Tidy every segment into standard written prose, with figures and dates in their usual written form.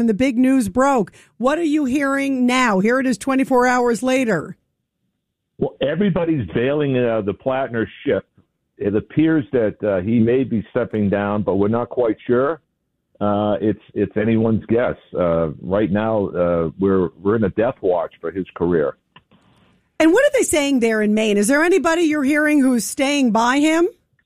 and the big news broke. What are you hearing now? Here it is 24 hours later. Well, everybody's bailing the Plattner ship. It appears that he may be stepping down, but we're not quite sure. It's anyone's guess. Right now, we're in a death watch for his career. And what are they saying there in Maine? Is there anybody you're hearing who's staying by him?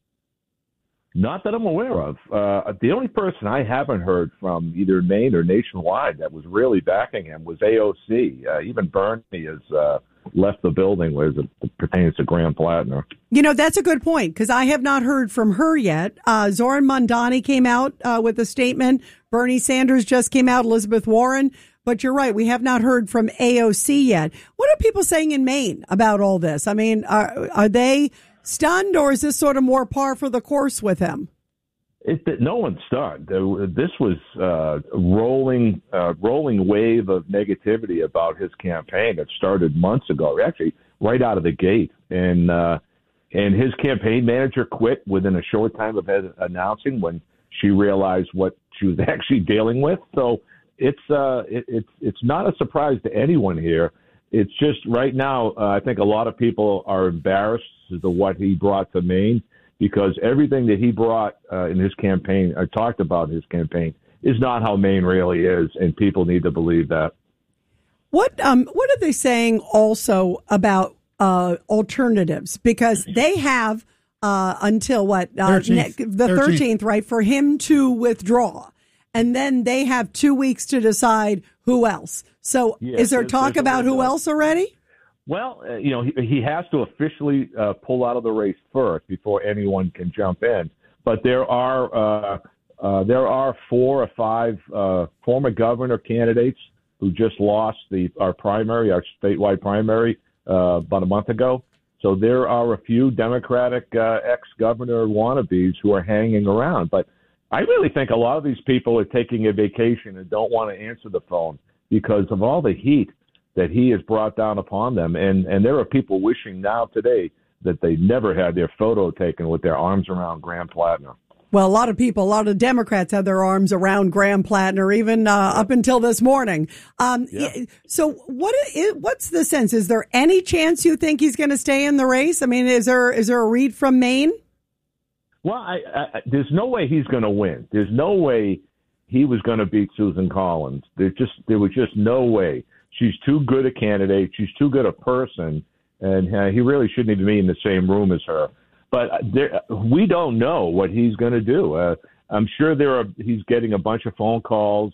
Not that I'm aware of. The only person I haven't heard from, either in Maine or nationwide, that was really backing him was AOC. Even Bernie has left the building as it pertains to Graham Plattner. You know, that's a good point, because I have not heard from her yet. Zoran Mondani came out with a statement. Bernie Sanders just came out, Elizabeth Warren. But you're right, we have not heard from AOC yet. What are people saying in Maine about all this? I mean, are they stunned, or is this sort of more par for the course with him? No one's stunned. This was a rolling wave of negativity about his campaign that started months ago, actually right out of the gate. And his campaign manager quit within a short time of announcing, when she realized what she was actually dealing with. So it's not a surprise to anyone here. It's just right now, I think a lot of people are embarrassed as to what he brought to Maine, because everything that he brought in his campaign, or talked about in his campaign, is not how Maine really is, and people need to believe that. What are they saying also about alternatives? Because they have until the 13th, right, for him to withdraw. And then they have 2 weeks to decide who else. So is there talk about who else already? Well, he has to officially pull out of the race first before anyone can jump in. But there are 4 or 5 former governor candidates who just lost our statewide primary, about a month ago. So there are a few Democratic ex-governor wannabes who are hanging around. But I really think a lot of these people are taking a vacation and don't want to answer the phone because of all the heat that he has brought down upon them. And there are people wishing now today that they never had their photo taken with their arms around Graham Plattner. Well, a lot of Democrats have their arms around Graham Plattner, even up until this morning. So what's the sense? Is there any chance you think he's going to stay in the race? I mean, is there a read from Maine? Well, there's no way he's going to win. There's no way he was going to beat Susan Collins. There was just no way. She's too good a candidate. She's too good a person, and he really shouldn't even be in the same room as her. But we don't know what he's going to do. I'm sure he's getting a bunch of phone calls.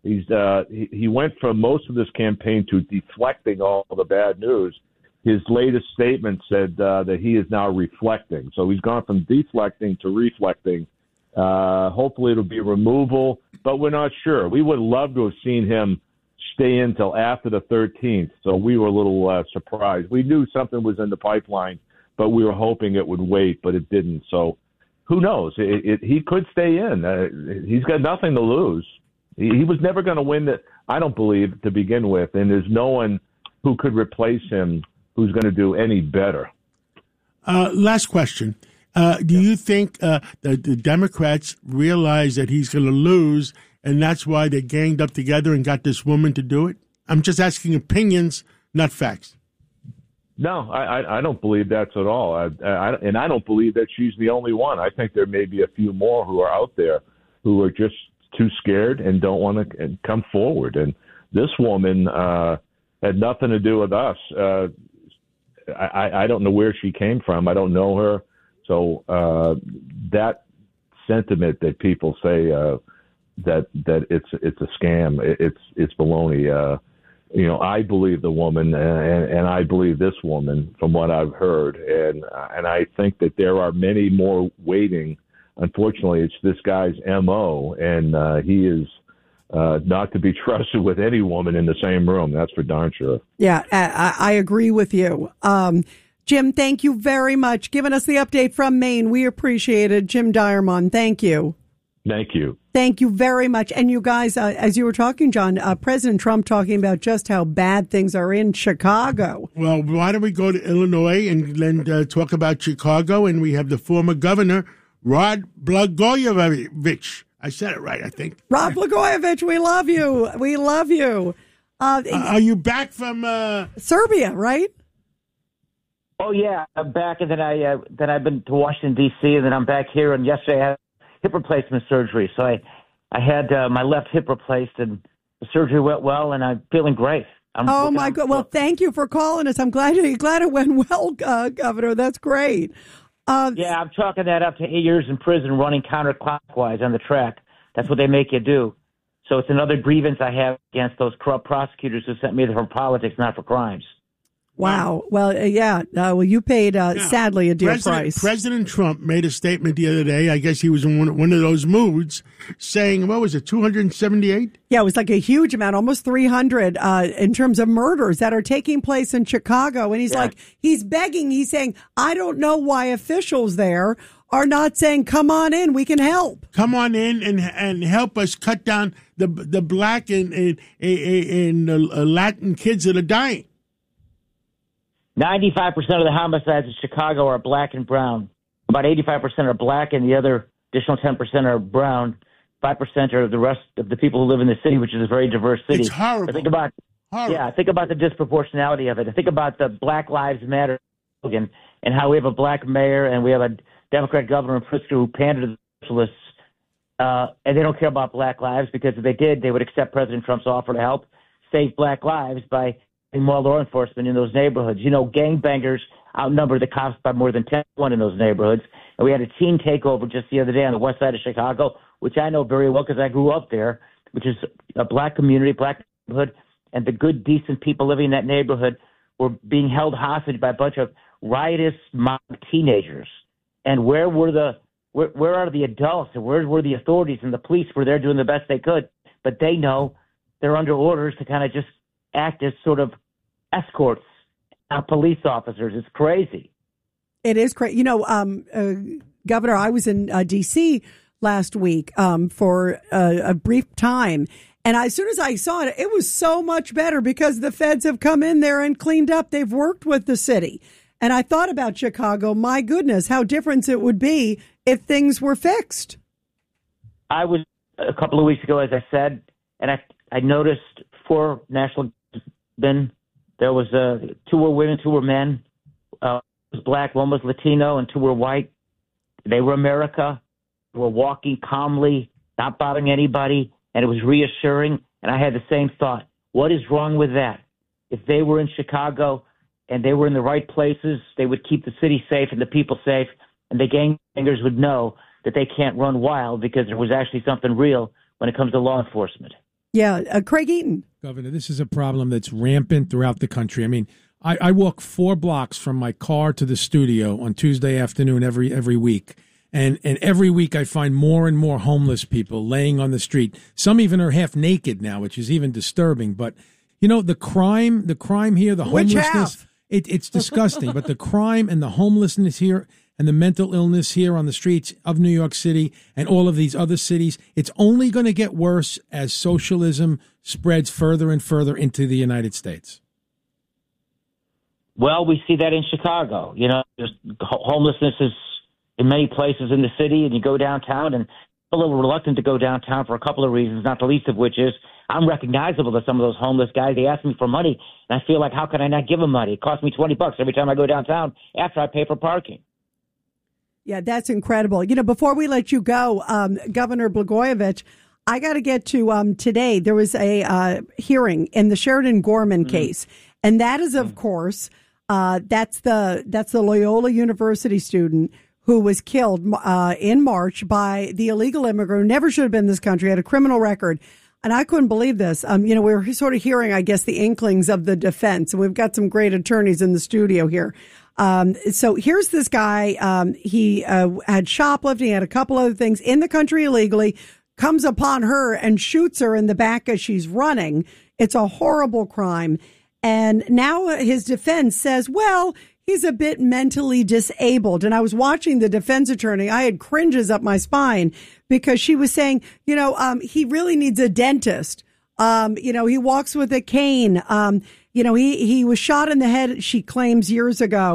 He went from most of this campaign to deflecting all the bad news. His latest statement said that he is now reflecting. So he's gone from deflecting to reflecting. Hopefully it'll be removal, but we're not sure. We would love to have seen him stay in until after the 13th. So we were a little surprised. We knew something was in the pipeline, but we were hoping it would wait, but it didn't. So who knows? He could stay in. He's got nothing to lose. He was never going to win that, I don't believe, to begin with. And there's no one who could replace him who's going to do any better. Last question. Do you think that the Democrats realize that he's going to lose, and that's why they ganged up together and got this woman to do it? I'm just asking opinions, not facts. No, I don't believe that's at all. And I don't believe that she's the only one. I think there may be a few more who are out there who are just too scared and don't want to come forward. And this woman had nothing to do with us. I don't know where she came from. I don't know her. So that sentiment that people say that it's a scam, it's baloney. I believe the woman, and I believe this woman from what I've heard, and I think that there are many more waiting. Unfortunately, it's this guy's MO, and he is not to be trusted with any woman in the same room. That's for darn sure. Yeah, I agree with you. Jim, thank you very much. Giving us the update from Maine. We appreciate it. Jim Diamond, thank you. Thank you. Thank you very much. And you guys, as you were talking, John, President Trump talking about just how bad things are in Chicago. Well, why don't we go to Illinois and then talk about Chicago? And we have the former governor, Rod Blagojevich. I said it right, I think. Rod Blagojevich, we love you. We love you. Are you back from Serbia, right? Oh yeah, I'm back, and then I've been to Washington D.C. and then I'm back here. And yesterday I had hip replacement surgery, so I had my left hip replaced, and the surgery went well, and I'm feeling great. Oh my God! Well, thank you for calling us. I'm glad it went well, Governor. That's great. Yeah, I'm chalking that up to 8 years in prison running counterclockwise on the track. That's what they make you do. So it's another grievance I have against those corrupt prosecutors who sent me there for politics, not for crimes. Wow. Well, well, you paid, sadly, a dear price. President Trump made a statement the other day. I guess he was in one of those moods, saying, what was it, 278? Yeah, it was like a huge amount, almost 300 in terms of murders that are taking place in Chicago. And he's begging, he's saying, I don't know why officials there are not saying, come on in, we can help. Come on in and help us cut down the black and Latin kids that are dying. 95% of the homicides in Chicago are black and brown. About 85% are black, and the other additional 10% are brown. 5% are the rest of the people who live in the city, which is a very diverse city. It's horrible. But think about the disproportionality of it. I think about the Black Lives Matter slogan and how we have a black mayor and we have a Democrat governor in Pritzker who pandered to the socialists, and they don't care about black lives, because if they did, they would accept President Trump's offer to help save black lives by more law enforcement in those neighborhoods. You know, gangbangers outnumber the cops by more than 10-1 in those neighborhoods. And we had a teen takeover just the other day on the west side of Chicago, which I know very well because I grew up there, which is a black community, black neighborhood, and the good, decent people living in that neighborhood were being held hostage by a bunch of riotous mob teenagers. And where are the adults, and where were the authorities? And the police were there doing the best they could, but they know they're under orders to kind of just act as sort of escorts, police officers. It's crazy. It is crazy. You know, Governor, I was in D.C. last week for a brief time. And as soon as I saw it, it was so much better because the feds have come in there and cleaned up. They've worked with the city. And I thought about Chicago. My goodness, how different it would be if things were fixed. I was a couple of weeks ago, as I said, and I noticed 4 national men. There was 2 were women, 2 were men. One was black, 1 was Latino, and 2 were white. They were America. They were walking calmly, not bothering anybody, and it was reassuring. And I had the same thought. What is wrong with that? If they were in Chicago and they were in the right places, they would keep the city safe and the people safe, and the gangbangers would know that they can't run wild because there was actually something real when it comes to law enforcement. Yeah, Craig Eaton. Governor, this is a problem that's rampant throughout the country. I mean, I walk 4 blocks from my car to the studio on Tuesday afternoon every week. And every week I find more and more homeless people laying on the street. Some even are half naked now, which is even disturbing. But, you know, the crime here, the homelessness, it's disgusting. But the crime and the homelessness here and the mental illness here on the streets of New York City and all of these other cities, it's only going to get worse as socialism spreads further and further into the United States. Well, we see that in Chicago. You know, homelessness is in many places in the city, and you go downtown, and I'm a little reluctant to go downtown for a couple of reasons, not the least of which is I'm recognizable to some of those homeless guys. They ask me for money, and I feel like, how can I not give them money? It costs me $20 every time I go downtown after I pay for parking. Yeah, that's incredible. You know, before we let you go, Governor Blagojevich, I got to get to today. There was a hearing in the Sheridan Gorman case, and that is, of course, that's the Loyola University student who was killed in March by the illegal immigrant who never should have been in this country, had a criminal record. And I couldn't believe this. You know, we're sort of hearing, I guess, the inklings of the defense. And we've got some great attorneys in the studio here. So here's this guy. He had shoplifting, had a couple other things in the country illegally, comes upon her and shoots her in the back as she's running. It's a horrible crime. And now his defense says, well, he's a bit mentally disabled. And I was watching the defense attorney. I had cringes up my spine because she was saying, you know, he really needs a dentist. You know, he walks with a cane. You know, he was shot in the head, she claims, years ago.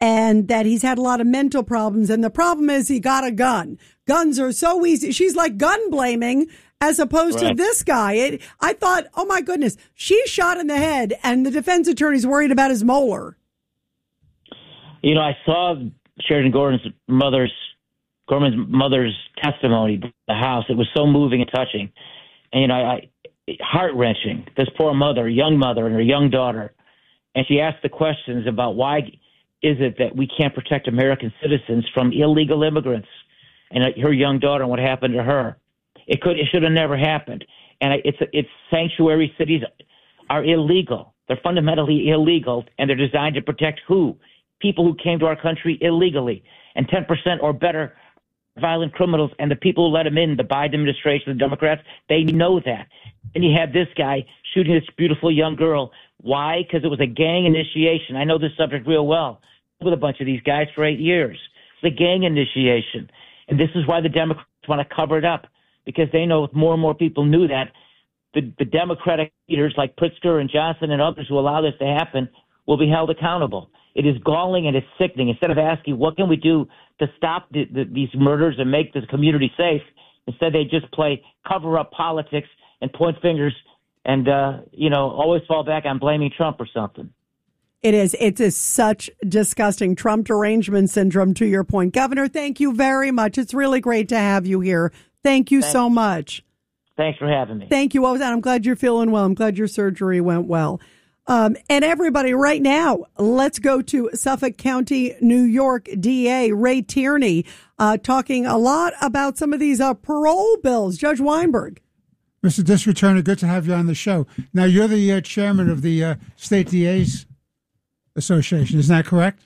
and that he's had a lot of mental problems. And the problem is he got a gun. Guns are so easy. She's like gun blaming as opposed to this guy. I thought, oh my goodness, she's shot in the head and the defense attorney's worried about his molar. You know, I saw Sheridan Gorman's mother's testimony at the house. It was so moving and touching. And, you know, heart-wrenching. This poor mother, young mother, and her young daughter. And she asked the questions about why is it that we can't protect American citizens from illegal immigrants, and her young daughter and what happened to her. It should have never happened. And it's sanctuary cities are illegal. They're fundamentally illegal, and they're designed to protect who? People who came to our country illegally. And 10% or better violent criminals, and the people who let them in, the Biden administration, the Democrats, they know that. And you have this guy shooting this beautiful young girl. Why? Because it was a gang initiation. I know this subject real well with a bunch of these guys for 8 years. The gang initiation. And this is why the Democrats want to cover it up, because they know if more and more people knew that, the Democratic leaders like Pritzker and Johnson and others who allow this to happen will be held accountable. It is galling and it's sickening. Instead of asking, what can we do to stop these murders and make the community safe, instead they just play cover-up politics and point fingers and, always fall back on blaming Trump or something. It is. It is such disgusting Trump derangement syndrome, to your point. Governor, thank you very much. It's really great to have you here. Thank you so much. Thanks for having me. Thank you. And I'm glad you're feeling well. I'm glad your surgery went well. And everybody, right now, let's go to Suffolk County, New York DA Ray Tierney, talking a lot about some of these parole bills. Judge Weinberg. Mr. District Attorney, good to have you on the show. Now, you're the chairman of the State DA's Association. Isn't that correct?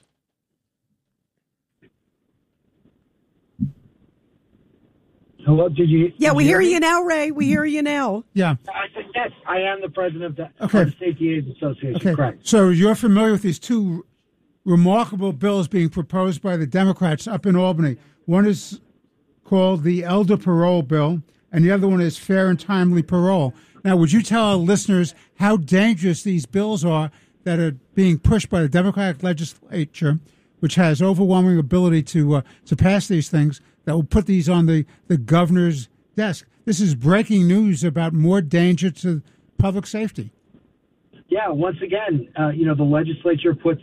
Hello, did you? Yeah, we hear you now, Ray. We hear you now. Yeah. I said yes. I am the president of the State DA's Association. Okay. Correct. So you're familiar with these two remarkable bills being proposed by the Democrats up in Albany. One is called the Elder Parole Bill, and the other one is Fair and Timely Parole. Now, would you tell our listeners how dangerous these bills are that are being pushed by the Democratic legislature, which has overwhelming ability to pass these things, that will put these on the governor's desk? This is breaking news about more danger to public safety. Yeah, once again, the legislature puts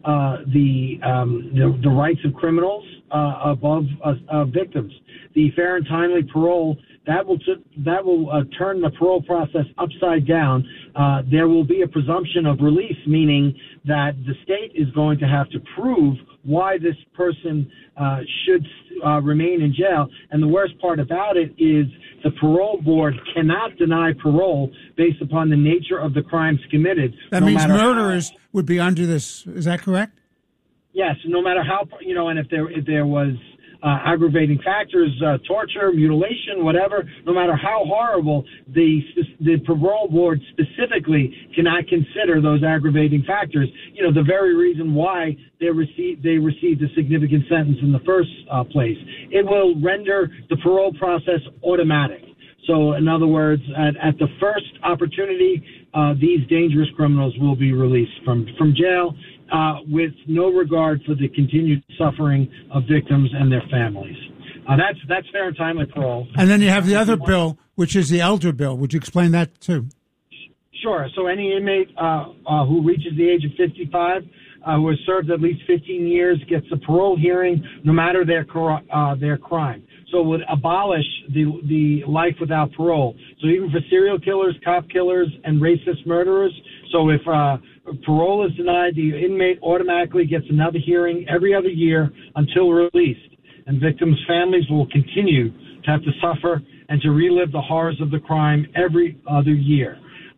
the rights of criminals above victims. The fair and timely parole, that will turn the parole process upside down. There will be a presumption of release, meaning that the state is going to have to prove why this person should remain in jail. And the worst part about it is the parole board cannot deny parole based upon the nature of the crimes committed. That means murderers would be under this. Is that correct? Yes, no matter how, and if there was aggravating factors, torture, mutilation, whatever, no matter how horrible, the parole board specifically cannot consider those aggravating factors. The very reason why they received a significant sentence in the first place. It will render the parole process automatic. So, in other words, at the first opportunity, these dangerous criminals will be released from jail with no regard for the continued suffering of victims and their families. That's fair and timely parole. And then you have the other bill, which is the Elder Bill. Would you explain that too? Sure. So any inmate who reaches the age of 55, who has served at least 15 years, gets a parole hearing, no matter their crime. So it would abolish the life without parole. So even for serial killers, cop killers, and racist murderers. So if parole is denied, the inmate automatically gets another hearing every other year until released. And victims' families will continue to have to suffer and to relive the horrors of the crime every other year.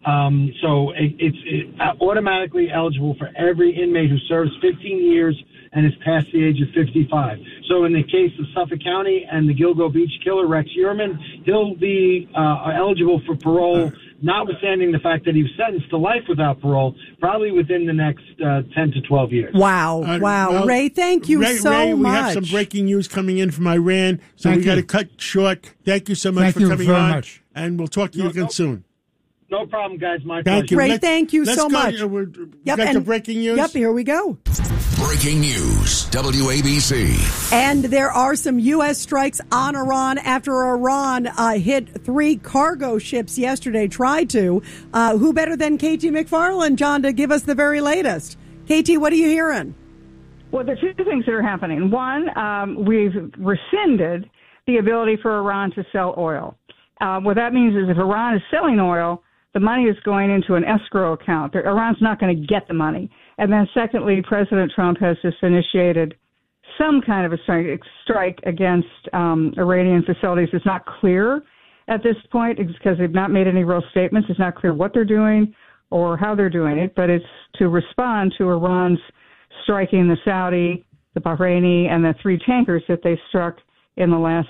So it's automatically eligible for every inmate who serves 15 years and is past the age of 55. So in the case of Suffolk County and the Gilgo Beach killer, Rex Uhrman, he'll be eligible for parole, notwithstanding the fact that he was sentenced to life without parole, probably within the next 10 to 12 years. Wow. Well, Ray, thank you so Ray, much. We have some breaking news coming in from Iran, so we got to cut short. Thank you so much for coming on. Much. And we'll talk to you again soon. No problem, guys. My pleasure. Ray, thank you so much. We got the breaking news. Yep, here we go. Breaking news, WABC. And there are some U.S. strikes on Iran after Iran hit 3 cargo ships yesterday, tried to. Who better than KT McFarland, John, to give us the very latest? KT, what are you hearing? Well, there are 2 things that are happening. One, we've rescinded the ability for Iran to sell oil. What that means is if Iran is selling oil, the money is going into an escrow account. Iran's not going to get the money. And then secondly, President Trump has just initiated some kind of a strike against Iranian facilities. It's not clear at this point because they've not made any real statements. It's not clear what they're doing or how they're doing it, but it's to respond to Iran's striking the Saudi, the Bahraini, and the 3 tankers that they struck in the last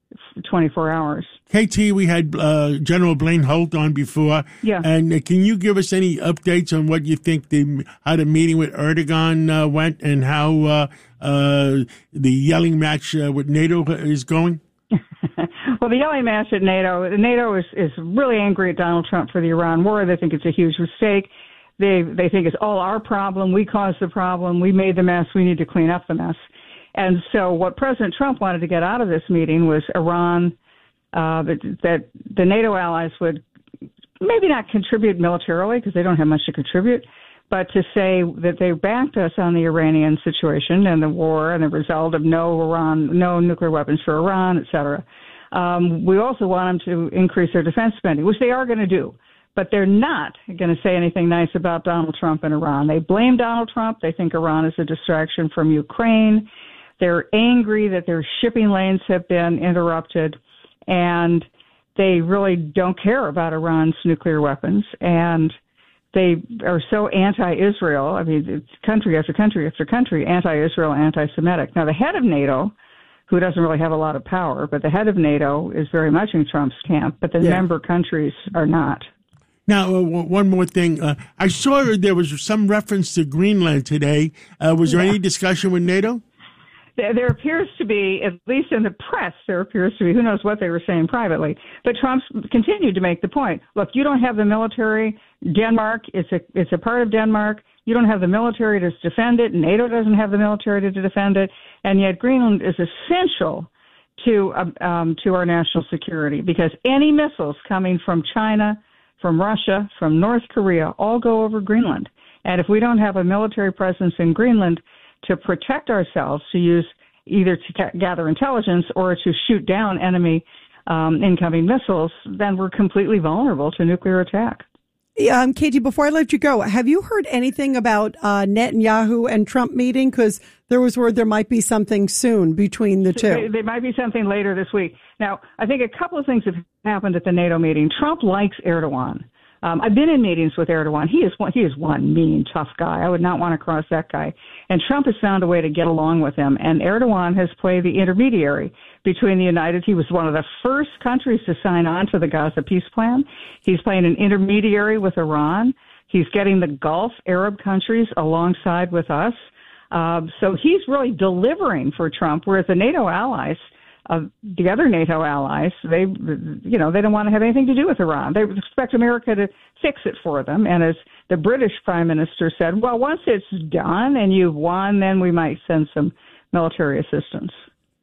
24 hours. KT, we had General Blaine Holt on before. Yeah. And can you give us any updates on what you think how the meeting with Erdogan went and how the yelling match with NATO is going? Well, the yelling match at NATO is really angry at Donald Trump for the Iran war. They think it's a huge mistake. They think it's all our problem. We caused the problem. We made the mess. We need to clean up the mess. And so what President Trump wanted to get out of this meeting was Iran, that the NATO allies would maybe not contribute militarily because they don't have much to contribute, but to say that they backed us on the Iranian situation and the war and the result of no nuclear weapons for Iran, et cetera. We also want them to increase their defense spending, which they are going to do. But they're not going to say anything nice about Donald Trump and Iran. They blame Donald Trump. They think Iran is a distraction from Ukraine. They're angry that their shipping lanes have been interrupted, and they really don't care about Iran's nuclear weapons. And they are so anti-Israel. I mean, it's country after country after country, anti-Israel, anti-Semitic. Now, the head of NATO, who doesn't really have a lot of power, but the head of NATO is very much in Trump's camp, but the member countries are not. Now, one more thing. I saw there was some reference to Greenland today. Was there any discussion with NATO? There appears to be, at least in the press, there appears to be, who knows what they were saying privately, but Trump continued to make the point. Look, you don't have the military. Denmark, it's a part of Denmark. You don't have the military to defend it. NATO doesn't have the military to defend it. And yet Greenland is essential to our national security because any missiles coming from China, from Russia, from North Korea, all go over Greenland. And if we don't have a military presence in Greenland to protect ourselves, to use either to gather intelligence or to shoot down enemy incoming missiles, then we're completely vulnerable to nuclear attack. Katie, before I let you go, have you heard anything about Netanyahu and Trump meeting? Because there was word there might be something soon between the two. There might be something later this week. Now, I think a couple of things have happened at the NATO meeting. Trump likes Erdogan. I've been in meetings with Erdogan. He is one mean, tough guy. I would not want to cross that guy. And Trump has found a way to get along with him. And Erdogan has played the intermediary between the United. He was one of the first countries to sign on to the Gaza peace plan. He's playing an intermediary with Iran. He's getting the Gulf Arab countries alongside with us. So he's really delivering for Trump, whereas the NATO allies, the other NATO allies, they don't want to have anything to do with Iran. They expect America to fix it for them. And as the British Prime Minister said, well, once it's done and you've won, then we might send some military assistance.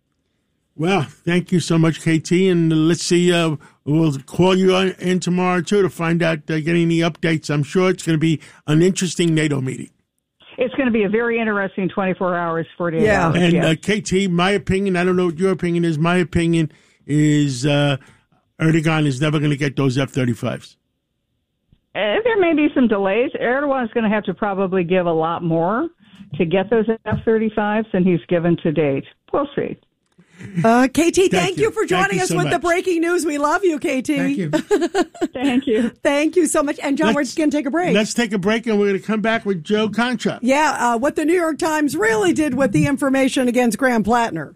Well, thank you so much, KT. And let's see, we'll call you in tomorrow, too, to find out, get any updates. I'm sure it's going to be an interesting NATO meeting. It's going to be a very interesting 24 hours, 48 hours. And yes. KT, my opinion, I don't know what your opinion is. My opinion is Erdogan is never going to get those F-35s. There may be some delays. Erdogan is going to have to probably give a lot more to get those F-35s than he's given to date. We'll see. KT, thank you for joining us with the breaking news. We love you, KT. Thank you. Thank you. Thank you so much. And John, we're just going to take a break. Let's take a break, and we're going to come back with Joe Concha. Yeah, what the New York Times really did with the information against Graham Plattner.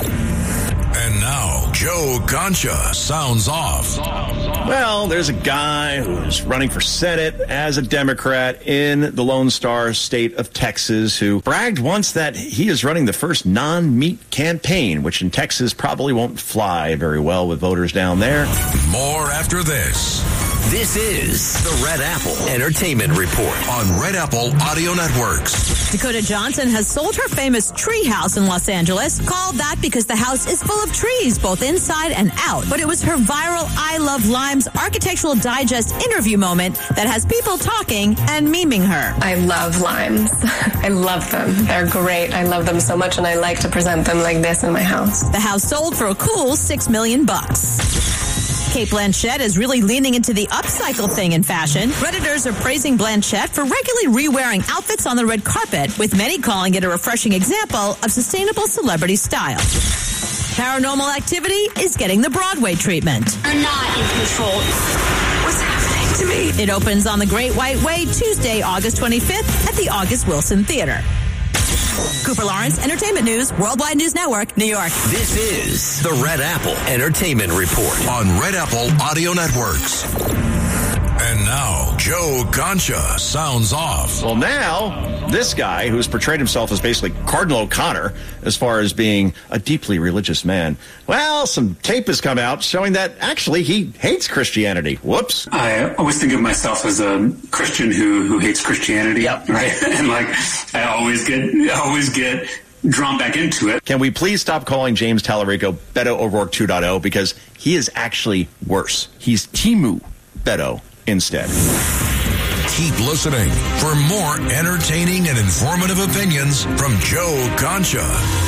And now, Joe Concha sounds off. Well, there's a guy who's running for Senate as a Democrat in the Lone Star state of Texas who bragged once that he is running the first non-meat campaign, which in Texas probably won't fly very well with voters down there. More after this. This is the Red Apple Entertainment Report on Red Apple Audio Networks. Dakota Johnson has sold her famous tree house in Los Angeles, called that because the house is full of trees, both inside and out. But it was her viral I Love Limes Architectural Digest interview moment that has people talking and memeing her. I love limes. I love them. They're great. I love them so much, and I like to present them like this in my house. The house sold for a cool $6 million. Cate Blanchett is really leaning into the upcycle thing in fashion. Redditors are praising Blanchett for regularly re-wearing outfits on the red carpet, with many calling it a refreshing example of sustainable celebrity style. Paranormal Activity is getting the Broadway treatment. You're not in control. What's happening to me? It opens on the Great White Way Tuesday, August 25th at the August Wilson Theater. Cooper Lawrence, Entertainment News, Worldwide News Network, New York. This is the Red Apple Entertainment Report on Red Apple Audio Networks. And now, Joe Concha sounds off. Well, now, this guy who's portrayed himself as basically Cardinal O'Connor as far as being a deeply religious man, well, some tape has come out showing that actually he hates Christianity. Whoops. I always think of myself as a Christian who hates Christianity, right? And like, I always get drawn back into it. Can we please stop calling James Tallarico Beto O'Rourke 2.0, because he is actually worse. He's Timu Beto instead. Keep listening for more entertaining and informative opinions from Joe Concha.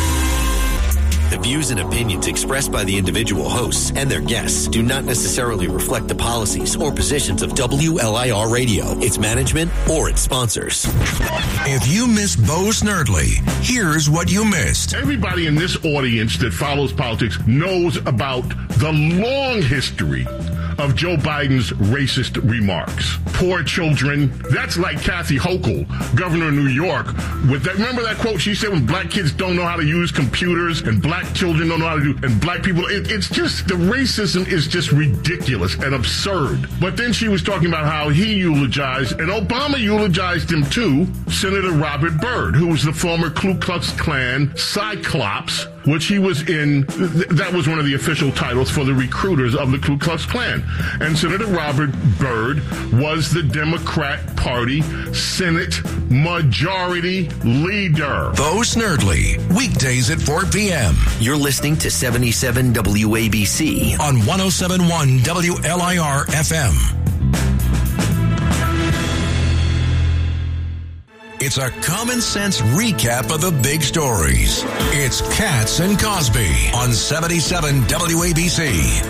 The views and opinions expressed by the individual hosts and their guests do not necessarily reflect the policies or positions of WLIR Radio, its management, or its sponsors. If you missed Bo Snerdley, here's what you missed. Everybody in this audience that follows politics knows about the long history of Joe Biden's racist remarks. Poor children. That's like Kathy Hochul, governor of New York. With that, remember that quote she said, when black kids don't know how to use computers and black children don't know how to do, and black people, it's just, the racism is just ridiculous and absurd. But then she was talking about how he eulogized, and Obama eulogized him too, Senator Robert Byrd, who was the former Ku Klux Klan Cyclops, which he was in. That was one of the official titles for the recruiters of the Ku Klux Klan. And Senator Robert Byrd was the Democrat Party Senate Majority Leader. Bo Snerdley, weekdays at 4 p.m. You're listening to 77 WABC on 107.1 WLIR FM. It's a common sense recap of the big stories. It's Katz and Cosby on 77 WABC.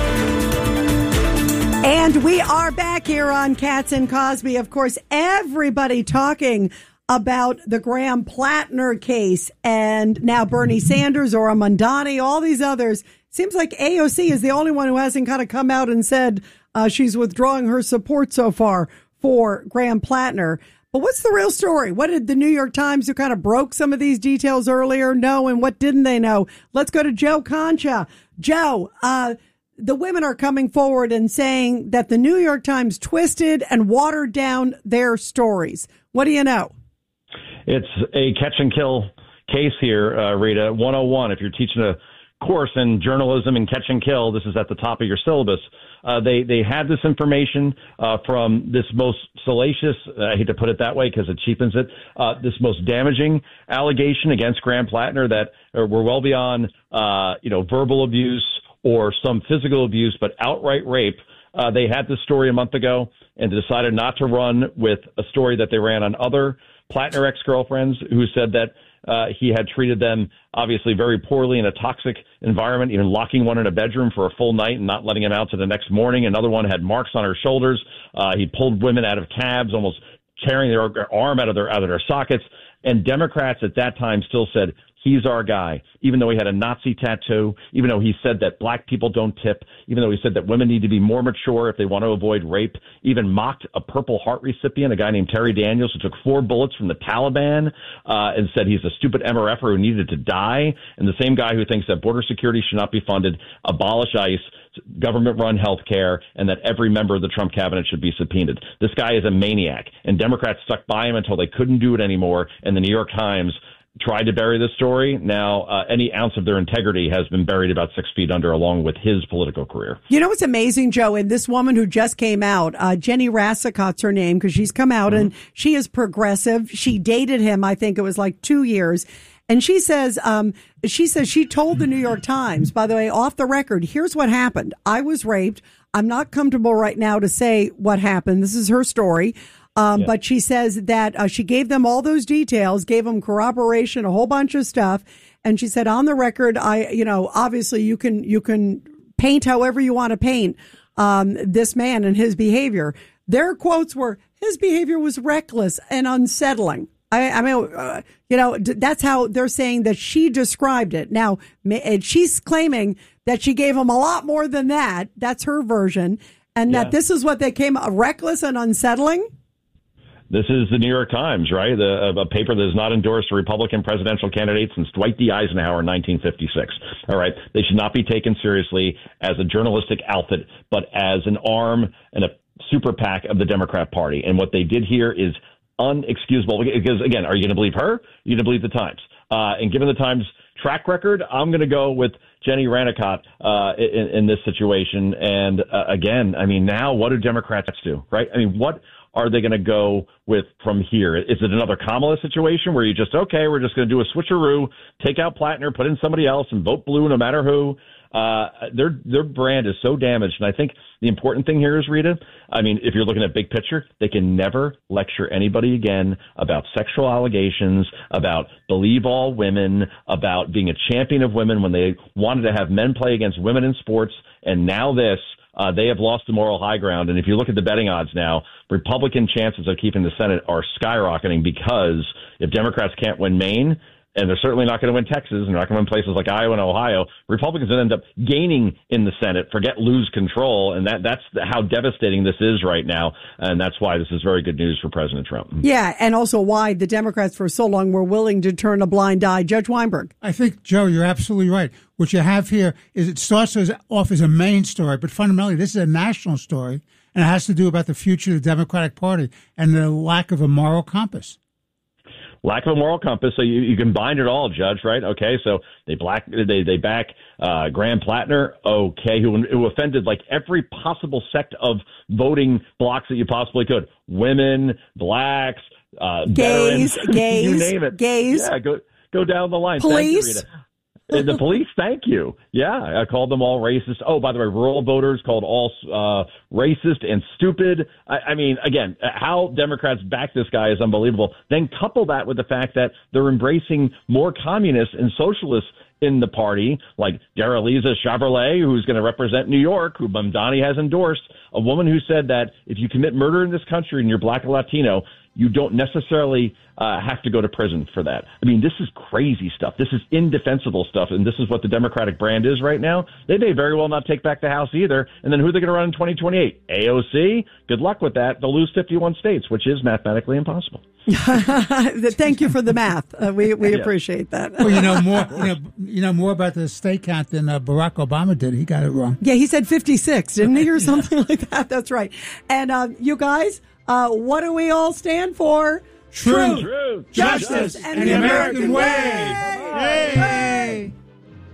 And we are back here on Katz and Cosby. Of course, everybody talking about the Graham Plattner case, and now Bernie Sanders, Zohran Mamdani, all these others. Seems like AOC is the only one who hasn't kind of come out and said she's withdrawing her support so far for Graham Plattner. But what's the real story? What did the New York Times, who kind of broke some of these details earlier, know, and what didn't they know? Let's go to Joe Concha. Joe, the women are coming forward and saying that the New York Times twisted and watered down their stories. What do you know? It's a catch and kill case here, Rita. 101, if you're teaching a course in journalism and catch and kill, this is at the top of your syllabus. They had this information from this most salacious, I hate to put it that way because it cheapens it, this most damaging allegation against Graham Plattner that were well beyond, verbal abuse or some physical abuse, but outright rape. They had this story a month ago and decided not to run with a story that they ran on other Plattner ex-girlfriends who said that he had treated them obviously very poorly in a toxic environment, even locking one in a bedroom for a full night and not letting him out to the next morning. Another one had marks on her shoulders. He pulled women out of cabs, almost tearing their arm out of their sockets. And Democrats at that time still said, he's our guy, even though he had a Nazi tattoo, even though he said that black people don't tip, even though he said that women need to be more mature if they want to avoid rape, even mocked a Purple Heart recipient, a guy named Terry Daniels, who took 4 bullets from the Taliban, and said he's a stupid MRFer who needed to die. And the same guy who thinks that border security should not be funded, abolish ICE, government-run health care, and that every member of the Trump cabinet should be subpoenaed. This guy is a maniac, and Democrats stuck by him until they couldn't do it anymore, and the New York Times tried to bury this story. Now, any ounce of their integrity has been buried about 6 feet under, along with his political career. You know what's amazing, Joe? And this woman who just came out, Jenny Rassicott's her name, because she's come out and she is progressive. She dated him, I think it was like 2 years. And she says she told the New York Times, by the way, off the record, here's what happened. I was raped. I'm not comfortable right now to say what happened. This is her story. But she says that she gave them all those details, gave them corroboration, a whole bunch of stuff. And she said, on the record, obviously you can paint however you want to paint this man and his behavior. Their quotes were, his behavior was reckless and unsettling. That's how they're saying that she described it. Now, she's claiming that she gave him a lot more than that. That's her version. And that this is what they came, reckless and unsettling. This is the New York Times, right? A paper that has not endorsed a Republican presidential candidate since Dwight D. Eisenhower in 1956. All right. They should not be taken seriously as a journalistic outfit, but as an arm and a super PAC of the Democrat Party. And what they did here is unexcusable. Because, again, are you going to believe her? Are you going to believe the Times? And given the Times track record, I'm going to go with Jenny Ranicott in this situation. And again, I mean, now what do Democrats do, right? I mean, what are they going to go with from here? Is it another Kamala situation where you just, okay, we're just going to do a switcheroo, take out Plattner, put in somebody else, and vote blue no matter who? Their brand is so damaged. And I think the important thing here is, Rita, I mean, if you're looking at big picture, they can never lecture anybody again about sexual allegations, about believe all women, about being a champion of women when they wanted to have men play against women in sports. And now this. They have lost the moral high ground. And if you look at the betting odds now, Republican chances of keeping the Senate are skyrocketing because if Democrats can't win Maine, and they're certainly not going to win Texas, and they're not going to win places like Iowa and Ohio, Republicans will end up gaining in the Senate, lose control. And that's how devastating this is right now. And that's why this is very good news for President Trump. Yeah, and also why the Democrats for so long were willing to turn a blind eye. Judge Weinberg. I think, Joe, you're absolutely right. What you have here is it starts off as a Maine story, but fundamentally this is a national story, and it has to do about the future of the Democratic Party and the lack of a moral compass. Lack of a moral compass. So you combine it all, Judge, right? Okay, so they back Graham Plattner, okay, who offended like every possible sect of voting blocks that you possibly could. Women, blacks, gays, veterans, you name it. Gays. Yeah, go down the line. Police. Thank you, Rita. The police, thank you. Yeah, I called them all racist. Oh, by the way, rural voters called all racist and stupid. I mean, again, how Democrats back this guy is unbelievable. Then couple that with the fact that they're embracing more communists and socialists in the party, like Daraliza Chevrolet, who's going to represent New York, who Mamdani has endorsed, a woman who said that if you commit murder in this country and you're black or Latino, you don't necessarily have to go to prison for that. I mean, this is crazy stuff. This is indefensible stuff, and this is what the Democratic brand is right now. They may very well not take back the House either, and then who are they going to run in 2028? AOC? Good luck with that. They'll lose 51 states, which is mathematically impossible. Thank you for the math. We appreciate that. Well, you know more about the state count than Barack Obama did. He got it wrong. Yeah, he said 56, didn't he, or something like that? That's right. And you guys, what do we all stand for? Truth, justice, and the American way. Hey.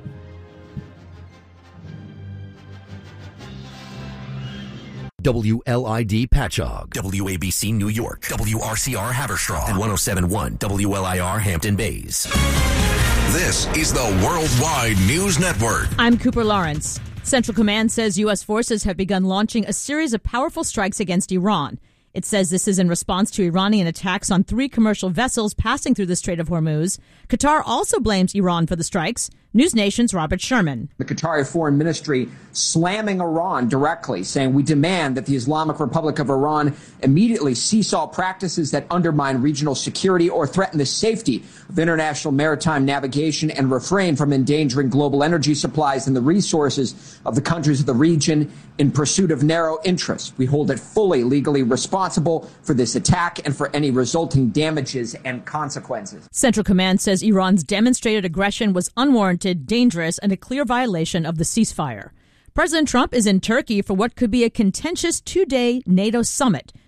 WLID Patchogue, WABC New York, WRCR Haverstraw, and 107.1 WLIR Hampton Bays. This is the Worldwide News Network. I'm Cooper Lawrence. Central Command says U.S. forces have begun launching a series of powerful strikes against Iran. It says this is in response to Iranian attacks on 3 commercial vessels passing through the Strait of Hormuz. Qatar also blames Iran for the strikes. News Nation's Robert Sherman. The Qatari Foreign Ministry slamming Iran directly, saying we demand that the Islamic Republic of Iran immediately cease all practices that undermine regional security or threaten the safety of international maritime navigation and refrain from endangering global energy supplies and the resources of the countries of the region in pursuit of narrow interests. We hold it fully legally responsible for this attack and for any resulting damages and consequences. Central Command says Iran's demonstrated aggression was unwarranted, dangerous, and a clear violation of the ceasefire. President Trump is in Turkey for what could be a contentious 2-day NATO summit.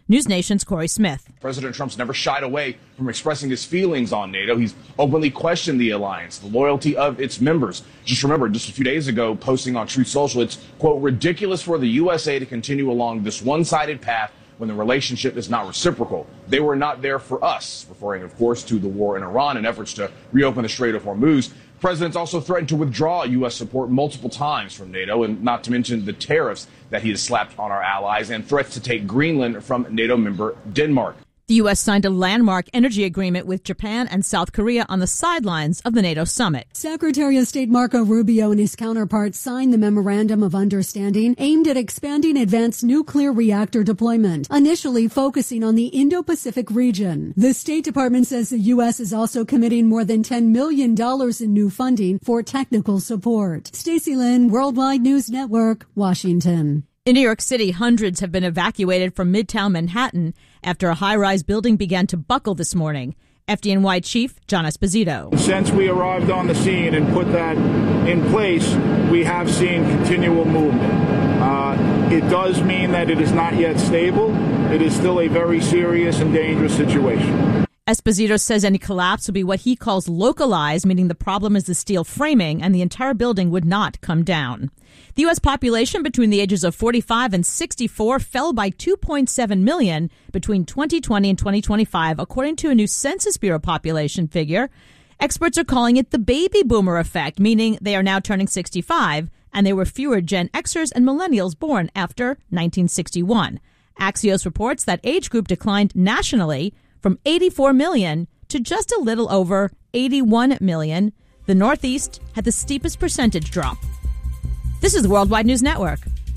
News Nation's Corey Smith. President Trump's never shied away from expressing his feelings on NATO. He's openly questioned the alliance, the loyalty of its members. Just remember, just a few days ago, posting on Truth Social, it's, quote, ridiculous for the USA to continue along this one-sided path when the relationship is not reciprocal. They were not there for us, referring, of course, to the war in Iran and efforts to reopen the Strait of Hormuz. The president's also threatened to withdraw U.S. support multiple times from NATO, and not to mention the tariffs that he has slapped on our allies and threats to take Greenland from NATO member Denmark. The U.S. signed a landmark energy agreement with Japan and South Korea on the sidelines of the NATO summit. Secretary of State Marco Rubio and his counterparts signed the Memorandum of Understanding aimed at expanding advanced nuclear reactor deployment, initially focusing on the Indo-Pacific region. The State Department says the U.S. is also committing more than $10 million in new funding for technical support. Stacey Lynn, Worldwide News Network, Washington. In New York City, hundreds have been evacuated from Midtown Manhattan after a high-rise building began to buckle this morning. FDNY Chief John Esposito. Since we arrived on the scene and put that in place, we have seen continual movement. It does mean that it is not yet stable. It is still a very serious and dangerous situation. Esposito says any collapse will be what he calls localized, meaning the problem is the steel framing and the entire building would not come down. The U.S. population between the ages of 45 and 64 fell by 2.7 million between 2020 and 2025, according to a new Census Bureau population figure. Experts are calling it the baby boomer effect, meaning they are now turning 65, and there were fewer Gen Xers and millennials born after 1961. Axios reports that age group declined nationally from 84 million to just a little over 81 million. The Northeast had the steepest percentage drop. This is the Worldwide News Network.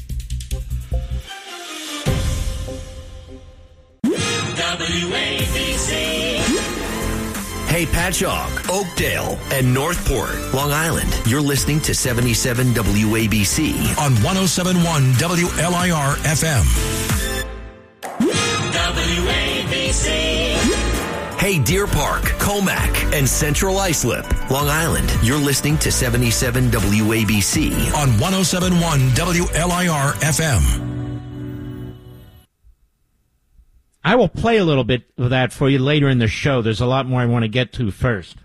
WABC. Hey, Patchogue, Oakdale, and Northport, Long Island. You're listening to 77 WABC on 107.1 WLIR FM. WABC. Hey, Deer Park, Comac, and Central Islip, Long Island. You're listening to 77 WABC on 107.1 WLIR FM. I will play a little bit of that for you later in the show. There's a lot more I want to get to first.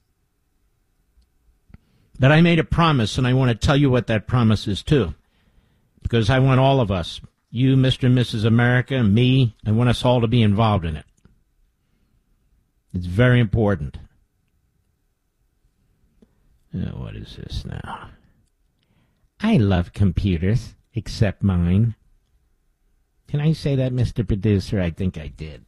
But I made a promise, and I want to tell you what that promise is, too. Because I want all of us, you, Mr. and Mrs. America, me, I want us all to be involved in it. It's very important. What is this now? I love computers, except mine. Can I say that, Mr. Producer? I think I did.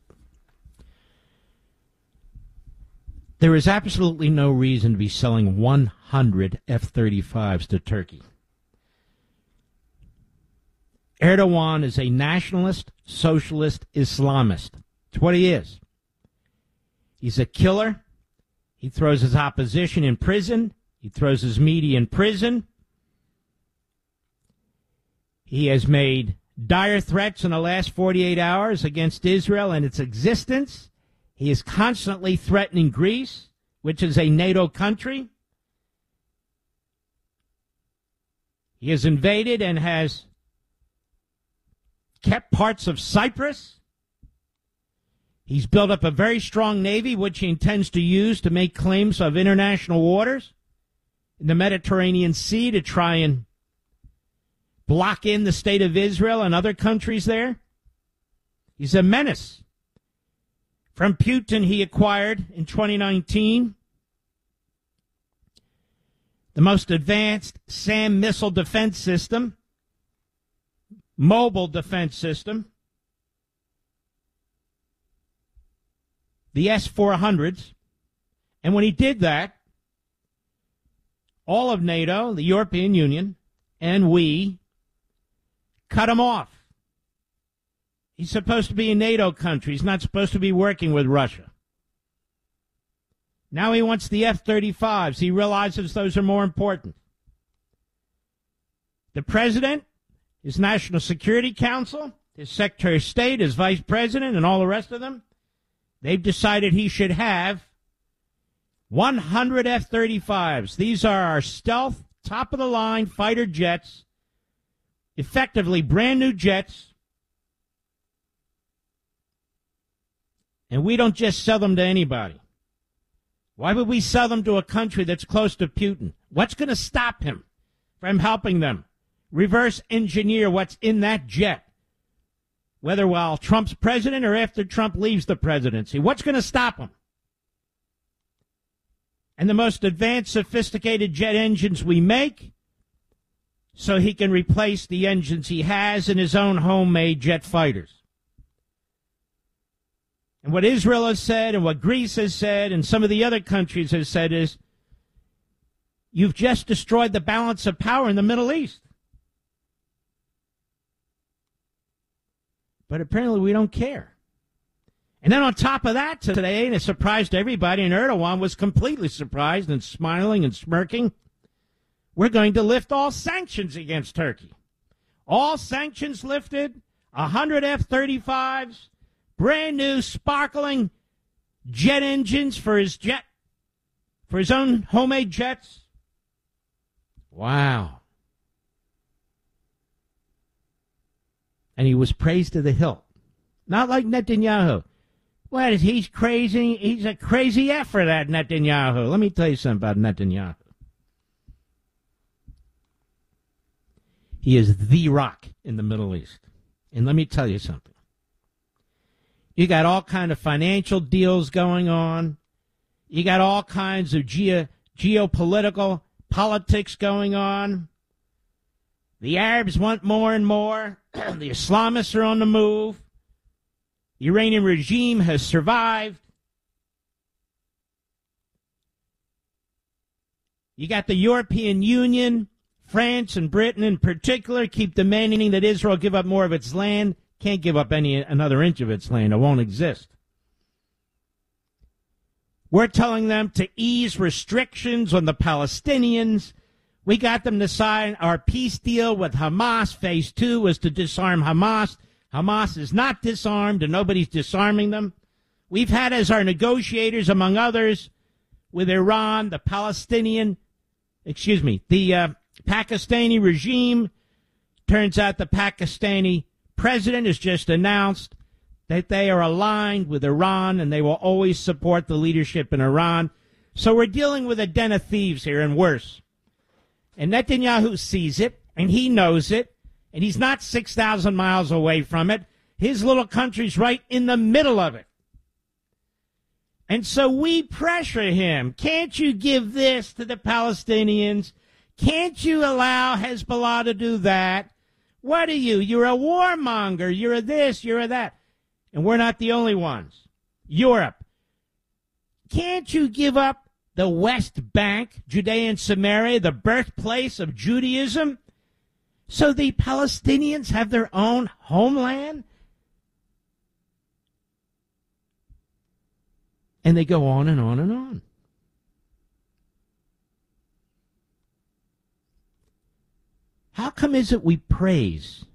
There is absolutely no reason to be selling 100 F-35s to Turkey. Erdogan is a nationalist, socialist, Islamist. That's what he is. He's a killer. He throws his opposition in prison. He throws his media in prison. He has made dire threats in the last 48 hours against Israel and its existence. He is constantly threatening Greece, which is a NATO country. He has invaded and has kept parts of Cyprus. He's built up a very strong navy, which he intends to use to make claims of international waters in the Mediterranean Sea to try and block in the state of Israel and other countries there. He's a menace. From Putin, he acquired in 2019 the most advanced SAM missile defense system, mobile defense system, the S-400s. And when he did that, all of NATO, the European Union, and we cut him off. He's supposed to be a NATO country. He's not supposed to be working with Russia. Now he wants the F-35s. He realizes those are more important. The president, his National Security Council, his Secretary of State, his Vice President, and all the rest of them, they've decided he should have 100 F-35s. These are our stealth, top-of-the-line fighter jets, effectively brand-new jets And we don't just sell them to anybody. Why would we sell them to a country that's close to Putin? What's going to stop him from helping them reverse engineer what's in that jet? Whether while Trump's president or after Trump leaves the presidency. What's going to stop him? And the most advanced, sophisticated jet engines we make, so he can replace the engines he has in his own homemade jet fighters. And what Israel has said and what Greece has said and some of the other countries have said is, you've just destroyed the balance of power in the Middle East. But apparently we don't care. And then on top of that today, and it surprised everybody, and Erdogan was completely surprised and smiling and smirking, we're going to lift all sanctions against Turkey. All sanctions lifted, 100 F-35s, brand new sparkling jet engines for his own homemade jets. Wow. And he was praised to the hilt. Not like Netanyahu. What, he's crazy? He's a crazy F for that, Netanyahu. Let me tell you something about Netanyahu. He is the rock in the Middle East. And let me tell you something. You got all kind of financial deals going on. You got all kinds of geopolitical politics going on. The Arabs want more and more. The Islamists are on the move. The Iranian regime has survived. You got the European Union, France and Britain in particular, keep demanding that Israel give up more of its land. Can't give up another inch of its land. It won't exist. We're telling them to ease restrictions on the Palestinians. We got them to sign our peace deal with Hamas. Phase 2 was to disarm Hamas. Hamas is not disarmed, and nobody's disarming them. We've had as our negotiators, among others, with Iran, the Pakistani regime. Turns out the Pakistani president has just announced that they are aligned with Iran, and they will always support the leadership in Iran. So we're dealing with a den of thieves here, and worse. And Netanyahu sees it, and he knows it, and he's not 6,000 miles away from it. His little country's right in the middle of it. And so we pressure him. Can't you give this to the Palestinians? Can't you allow Hezbollah to do that? What are you? You're a warmonger. You're a this, you're a that. And we're not the only ones. Europe. Can't you give up the West Bank, Judea and Samaria, the birthplace of Judaism, so the Palestinians have their own homeland? And they go on and on and on. How come is it we praise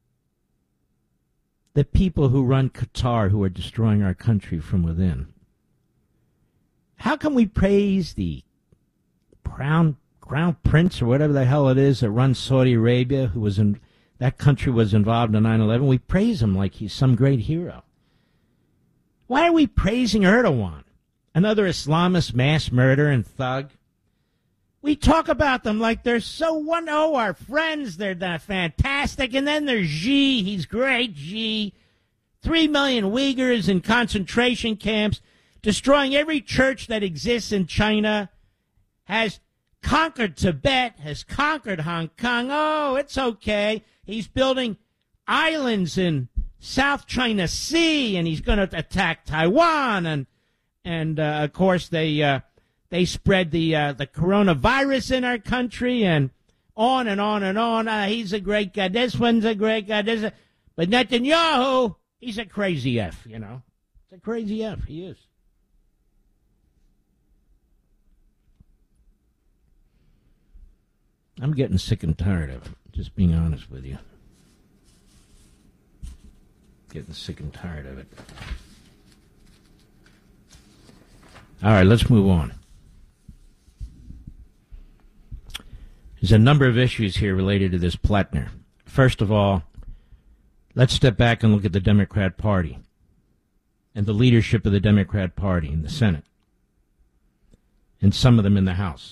the people who run Qatar, who are destroying our country from within? How can we praise the crown prince or whatever the hell it is that runs Saudi Arabia, who was in that country was involved in 9/11? We praise him like he's some great hero. Why are we praising Erdogan, another Islamist mass murderer and thug? We talk about them like they're so wonderful. Oh, our friends, they're fantastic. And then there's Xi. He's great, Xi. 3 million Uyghurs in concentration camps, destroying every church that exists in China, has conquered Tibet, has conquered Hong Kong. Oh, it's okay. He's building islands in South China Sea, and he's going to attack Taiwan. And of course, they spread the coronavirus in our country, and on and on and on. He's a great guy. This one's a great guy. But Netanyahu, he's a crazy F, you know. It's a crazy F. He is. I'm getting sick and tired of it, just being honest with you. Getting sick and tired of it. All right, let's move on. There's a number of issues here related to this Pletner. First of all, let's step back and look at the Democrat Party. and the leadership of the Democrat Party in the Senate, and some of them in the House.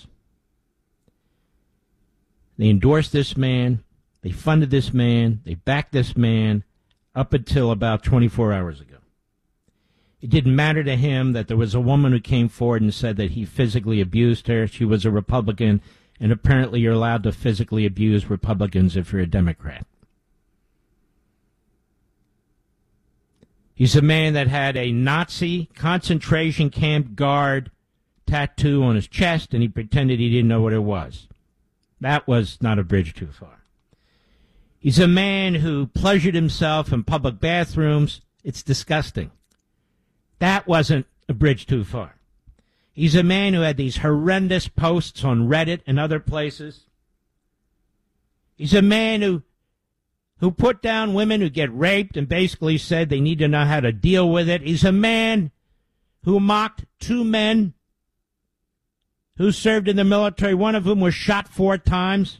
They endorsed this man, they funded this man, they backed this man up until about 24 hours ago. It didn't matter to him that there was a woman who came forward and said that he physically abused her. She was a Republican, and apparently you're allowed to physically abuse Republicans if you're a Democrat. He's a man that had a Nazi concentration camp guard tattoo on his chest, and he pretended he didn't know what it was. That was not a bridge too far. He's a man who pleasured himself in public bathrooms. It's disgusting. That wasn't a bridge too far. He's a man who had these horrendous posts on Reddit and other places. He's a man who put down women who get raped and basically said they need to know how to deal with it. He's a man who mocked two men who served in the military, one of whom was shot 4 times.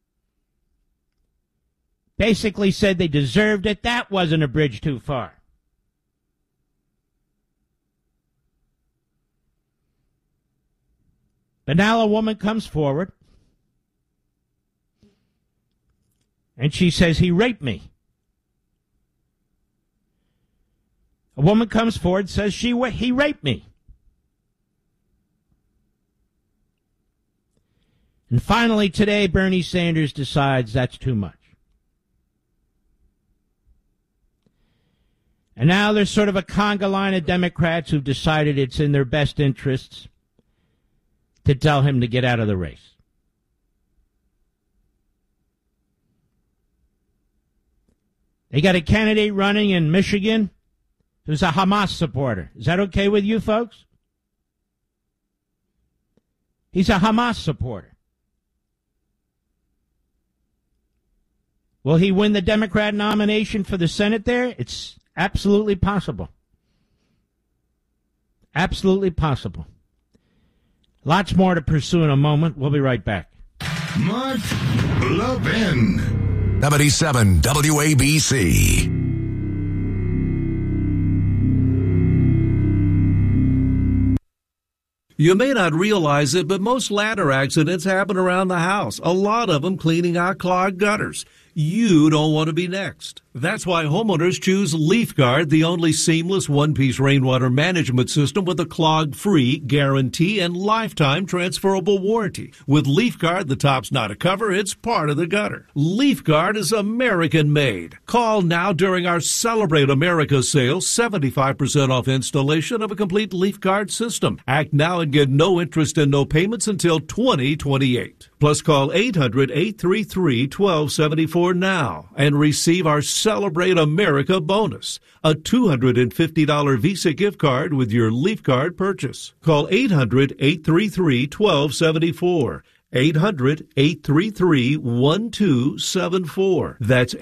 Basically said they deserved it. That wasn't a bridge too far. But now a woman comes forward, and she says, he raped me. A woman comes forward and says, he raped me. And finally today, Bernie Sanders decides that's too much. And now there's sort of a conga line of Democrats who've decided it's in their best interests to tell him to get out of the race. They got a candidate running in Michigan who's a Hamas supporter. Is that okay with you folks? He's a Hamas supporter. Will he win the Democrat nomination for the Senate there? It's absolutely possible. Absolutely possible. Lots more to pursue in a moment. We'll be right back. Mark Levin. 77 WABC. You may not realize it, but most ladder accidents happen around the house. A lot of them cleaning out clogged gutters. You don't want to be next. That's why homeowners choose LeafGuard, the only seamless one-piece rainwater management system with a clog-free guarantee and lifetime transferable warranty. With LeafGuard, the top's not a cover, it's part of the gutter. LeafGuard is American-made. Call now during our Celebrate America sale, 75% off installation of a complete LeafGuard system. Act now and get no interest and no payments until 2028. Plus, call 800-833-1274 now and receive our Celebrate America bonus, a $250 Visa gift card with your LeafGuard purchase. Call 800-833-1274. 800-833-1274. That's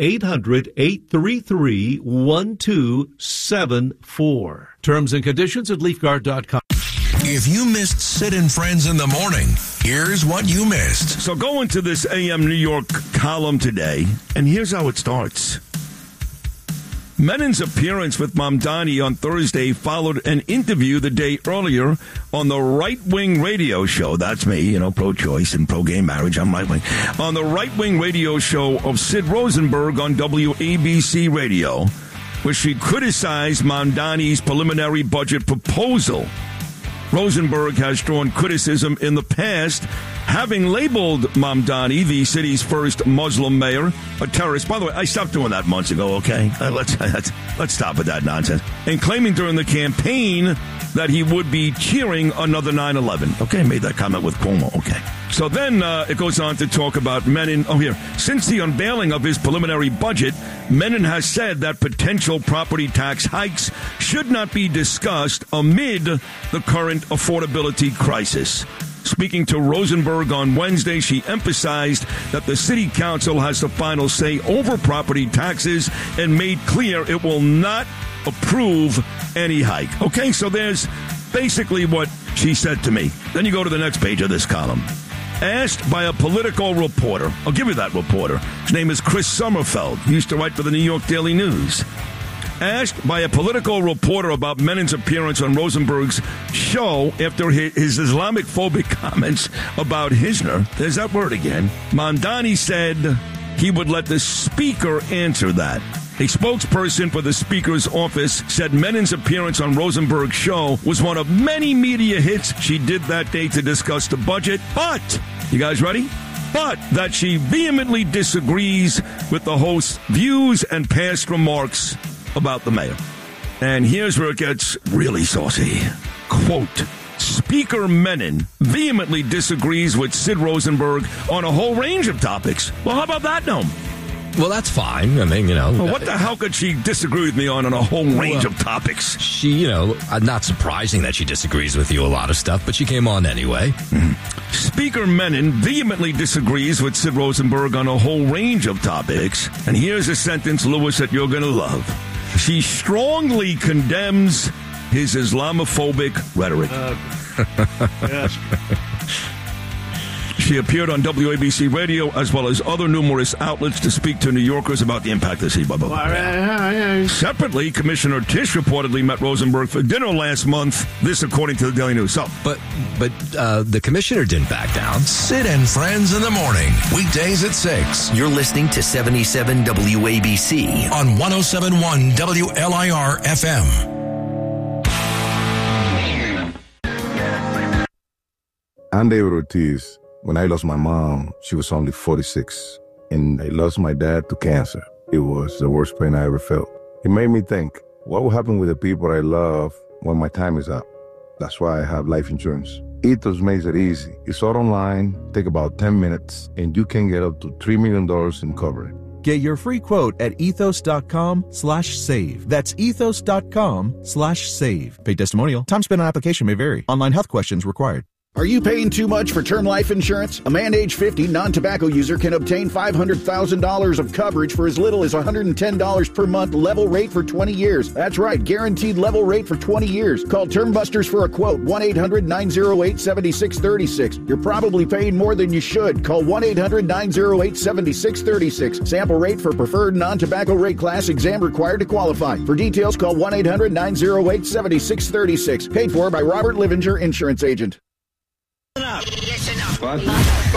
800-833-1274. Terms and conditions at LeafGuard.com. If you missed Sid and Friends in the morning, here's what you missed. So go into this AM New York column today, and here's how it starts. Menin's appearance with Mamdani on Thursday followed an interview the day earlier on the right-wing radio show. That's me, pro-choice and pro-gay marriage. I'm right-wing. On the right-wing radio show of Sid Rosenberg on WABC Radio, where she criticized Mamdani's preliminary budget proposal. Rosenberg has drawn criticism in the past, having labeled Mamdani, the city's first Muslim mayor, a terrorist. By the way, I stopped doing that months ago, okay? Let's stop with that nonsense. And claiming during the campaign that he would be cheering another 9/11. Okay, made that comment with Cuomo, okay. So then it goes on to talk about Menin. Oh, here. Since the unveiling of his preliminary budget, Menin has said that potential property tax hikes should not be discussed amid the current affordability crisis. Speaking to Rosenberg on Wednesday, she emphasized that the city council has the final say over property taxes and made clear it will not approve any hike. Okay, so there's basically what she said to me. Then you go to the next page of this column. Asked by a political reporter, I'll give you that reporter. His name is Chris Sommerfeld. He used to write for the New York Daily News. Asked by a political reporter about Menin's appearance on Rosenberg's show after his Islamic-phobic comments about Hisner, there's that word again, Mamdani said he would let the speaker answer that. A spokesperson for the Speaker's office said Menin's appearance on Rosenberg's show was one of many media hits she did that day to discuss the budget. But, you guys ready? But that she vehemently disagrees with the host's views and past remarks about the mayor. And here's where it gets really saucy. Quote, Speaker Menin vehemently disagrees with Sid Rosenberg on a whole range of topics. Well, how about that, Noam? Well, that's fine. I mean, Well, what the hell could she disagree with me on a whole range of topics? She, not surprising that she disagrees with you a lot of stuff, but she came on anyway. Speaker Menin vehemently disagrees with Sid Rosenberg on a whole range of topics. And here's a sentence, Lewis, that you're going to love. She strongly condemns his Islamophobic rhetoric. Yes. She appeared on WABC Radio as well as other numerous outlets to speak to New Yorkers about the impact of CBUB. Separately, Commissioner Tisch reportedly met Rosenberg for dinner last month. This, according to the Daily News. So, but the commissioner didn't back down. Sid and Friends in the morning, weekdays at 6. You're listening to 77 WABC on 107.1 WLIR FM. I'm David Ortiz. When I lost my mom, she was only 46, and I lost my dad to cancer. It was the worst pain I ever felt. It made me think, what will happen with the people I love when my time is up? That's why I have life insurance. Ethos makes it easy. It's all online, take about 10 minutes, and you can get up to $3 million in coverage. Get your free quote at ethos.com/save. That's ethos.com/save. Paid testimonial. Time spent on application may vary. Online health questions required. Are you paying too much for term life insurance? A man age 50 non-tobacco user can obtain $500,000 of coverage for as little as $110 per month, level rate for 20 years. That's right, guaranteed level rate for 20 years. Call Term Busters for a quote, 1-800-908-7636. You're probably paying more than you should. Call 1-800-908-7636. Sample rate for preferred non-tobacco rate class, exam required to qualify. For details, call 1-800-908-7636. Paid for by Robert Livinger, Insurance Agent. Listen up. What?